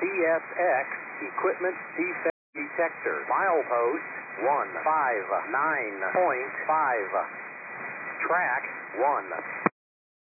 CSX Equipment Defect Detector. Milepost 159.5. Track 1.